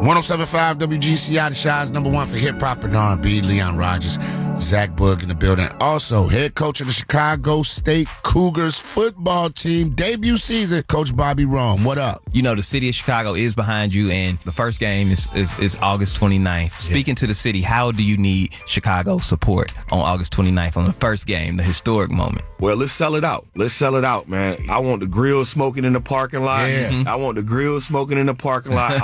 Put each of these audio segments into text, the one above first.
107.5 WGCI, the Shy's #1 for hip-hop and R&B. Leon Rogers, Zach Boog in the building. Also, head coach of the Chicago State Cougars football team, debut season, Coach Bobby Rome. What up? You know, the city of Chicago is behind you, and the first game is August 29th. Speaking to the city, how do you need Chicago support on August 29th on the first game, the historic moment? Well, let's sell it out. Let's sell it out, man. I want the grill smoking in the parking lot. Yeah. Mm-hmm. I want the grill smoking in the parking lot.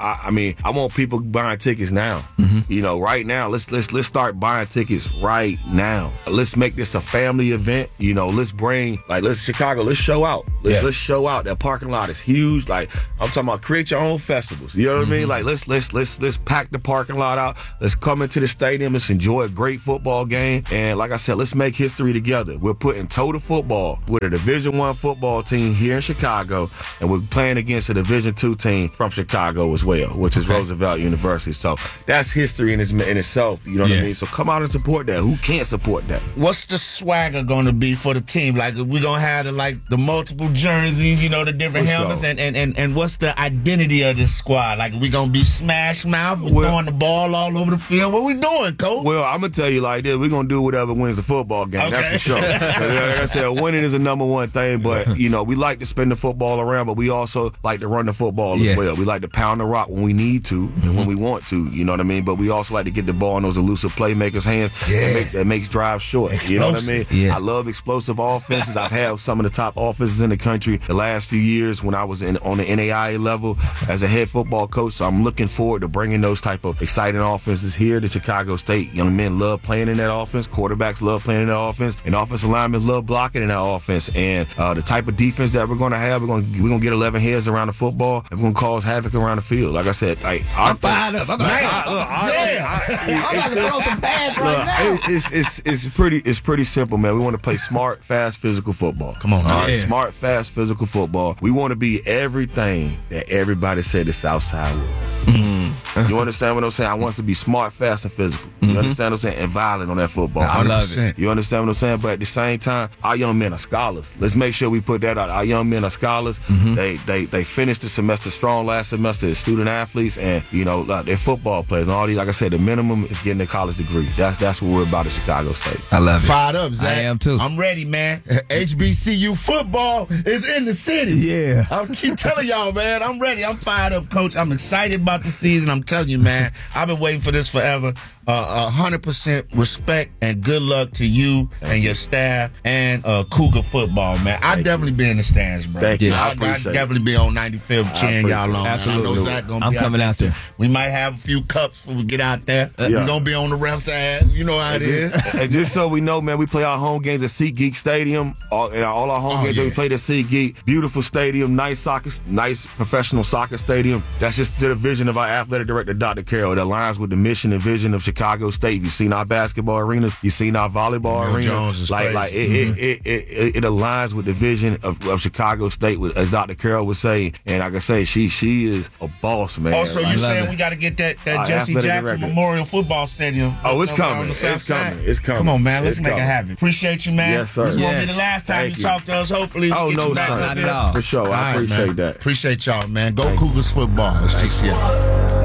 I want people buying tickets now. You know, right now. Let's start buying tickets right now. Let's make this a family event. You know, let's Chicago. Let's show out. Let's show out. That parking lot is huge. Like, I'm talking about create your own festivals. You know what I mean? Like, let's pack the parking lot out. Let's come into the stadium. Let's enjoy a great football game. And like I said, let's make history together. We're putting total football with a Division I football team here in Chicago, and we're playing against a Division II team from Chicago as well, which is Roosevelt University. So that's history in itself. You know what I mean? So come out and support that. Who can't support that? What's the swagger going to be for the team? Like, we're going to have the multiple jerseys, you know, the different helmets, and what's the identity of this squad? Like, we going to be smash mouth? We're throwing the ball all over the field? What we doing, Coach? Well, I'm going to tell you like this. We're going to do whatever wins the football game. That's for sure. Like I said, winning is the number one thing, but, you know, we like to spin the football around, but we also like to run the football as well. We like to pound the rock when we need to and when we want to, you know what I mean? But we also like to get the ball in those elusive playmakers' hands that makes drives short. Explosive. You know what I mean? Yeah. I love explosive offenses. I've had some of the top offenses in the country the last few years when I was on the NAIA level as a head football coach, so I'm looking forward to bringing those type of exciting offenses here to Chicago State. Young men love playing in that offense. Quarterbacks love playing in that offense. And offensive linemen love blocking in that offense. And the type of defense that we're going to have, we're going to get 11 heads around the football, and we're going to cause havoc around the field. Like I said, I'm fired up. I'm about to throw some pads right now. It's pretty simple, man. We want to play smart, fast, physical football. Come on, man. Smart, fast, physical football. We want to be everything that everybody said the Southside was. You understand what I'm saying? I want to be smart, fast, and physical. You understand what I'm saying? And violent on that football. I love it. You understand what I'm saying? But at the same time, our young men are scholars. Let's make sure we put that out. Our young men are scholars. They finished the semester strong last semester as student athletes, and you know they're football players. And all these, like I said, the minimum is getting a college degree. That's what we're about at Chicago State. I love it. Fired up, Zach. I am too. I'm ready, man. HBCU football is in the city. Yeah. I keep telling y'all, man. I'm ready. I'm fired up, Coach. I'm excited about the season. I'm telling you, man. I've been waiting for this forever. 100% respect and good luck to you and your staff and Cougar football, man. I'll definitely be in the stands, bro. Thank you. I'll I appreciate it. definitely be on 95th cheering y'all on. Absolutely. I know Zach gonna I'm be coming out there. We might have a few cups when we get out there. We're gonna be on the ref's ass. You know how it is. And just so we know, man, we play our home games at SeatGeek Stadium. All our home games that we played at SeatGeek. Beautiful stadium, nice professional soccer stadium. That's just the vision of our athletic director, Dr. Carroll. It aligns with the mission and vision of Chicago State. You've seen our basketball arenas. You've seen our volleyball arena. Jones is crazy. It aligns with the vision of Chicago State, as Dr. Carroll was saying. And like I say, she is a boss, man. Also, you saying we got to get that Jesse Jackson Memorial Football Stadium. Oh, it's coming. It's coming. It's coming. Come on, man. Let's It's make it coming. happen. Appreciate you, man. Yes, sir. This won't be Yes. the last time Thank you you. talk to us. Hopefully, Oh, get no, you back sir. up Not at there. all. For sure. All I right, appreciate man. that. Appreciate y'all, man. Go Cougars football. It's GCL.